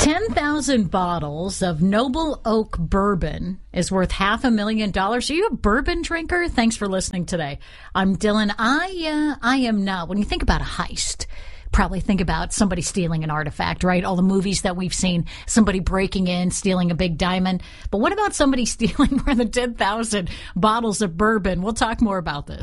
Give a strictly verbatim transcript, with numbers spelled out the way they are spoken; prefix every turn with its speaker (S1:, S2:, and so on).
S1: ten thousand bottles of Noble Oak bourbon is worth half a million dollars. Are you a bourbon drinker? Thanks for listening today. I'm Dylan. I, uh, I am not. When you think about a heist, probably think about somebody stealing an artifact, right? All the movies that we've seen, somebody breaking in, stealing a big diamond. But what about somebody stealing more than ten thousand bottles of bourbon? We'll talk more about this.